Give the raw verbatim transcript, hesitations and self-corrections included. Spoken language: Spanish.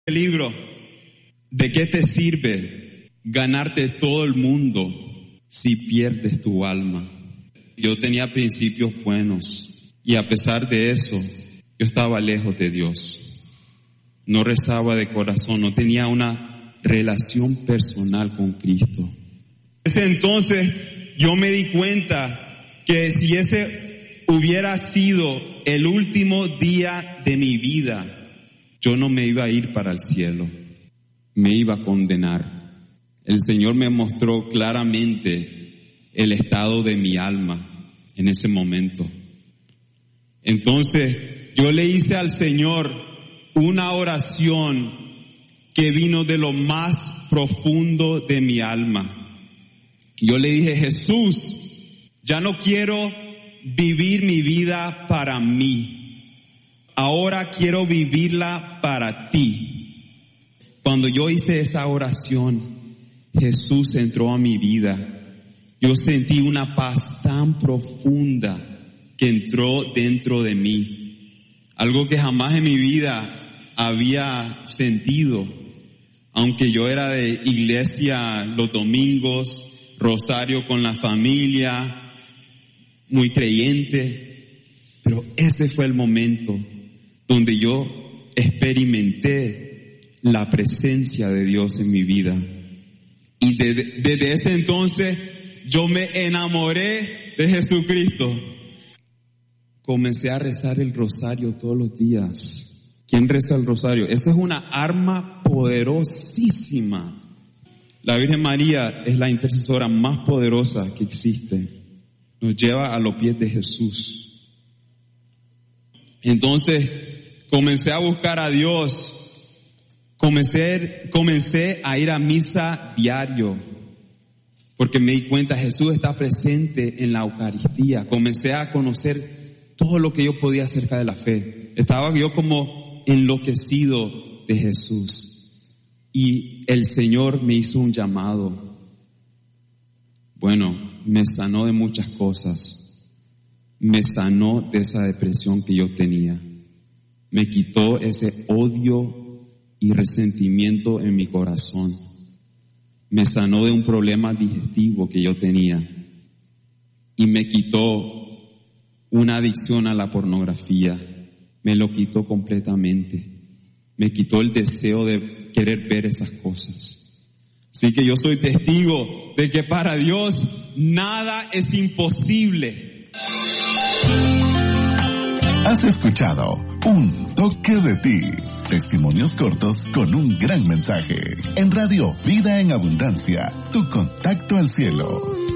El libro, ¿de qué te sirve ganarte todo el mundo si pierdes tu alma? Yo tenía principios buenos y a pesar de eso, yo estaba lejos de Dios. No rezaba de corazón, no tenía una relación personal con Cristo. Ese entonces yo me di cuenta que si ese hubiera sido el último día de mi vida, yo no me iba a ir para el cielo, me iba a condenar. El Señor me mostró claramente el estado de mi alma en ese momento. Entonces yo le hice al Señor una oración que vino de lo más profundo de mi alma. Yo le dije: Jesús, ya no quiero vivir mi vida para mí. Ahora quiero vivirla para ti. Cuando yo hice esa oración, Jesús entró a mi vida. Yo sentí una paz tan profunda que entró dentro de mí. Algo que jamás en mi vida había sentido. Aunque yo era de iglesia los domingos, rosario con la familia, muy creyente, pero ese fue el momento donde yo experimenté la presencia de Dios en mi vida. Y desde, desde ese entonces yo me enamoré de Jesucristo. Comencé a rezar el rosario todos los días. ¿Quién reza el rosario? Esa es una arma poderosísima. La Virgen María es la intercesora más poderosa que existe. Nos lleva a los pies de Jesús. Entonces, comencé a buscar a Dios. Comencé, comencé a ir a misa diario. Porque me di cuenta, Jesús está presente en la Eucaristía. Comencé a conocer todo lo que yo podía acerca de la fe. Estaba yo como enloquecido de Jesús. Y el Señor me hizo un llamado. Bueno, me sanó de muchas cosas. Me sanó de esa depresión que yo tenía. Me quitó ese odio y resentimiento en mi corazón. Me sanó de un problema digestivo que yo tenía. Y me quitó una adicción a la pornografía. Me lo quitó completamente. Me quitó el deseo de querer ver esas cosas. Así que yo soy testigo de que para Dios nada es imposible. Has escuchado Un Toque de Ti. Testimonios cortos con un gran mensaje. En Radio Vida en Abundancia, tu contacto al cielo.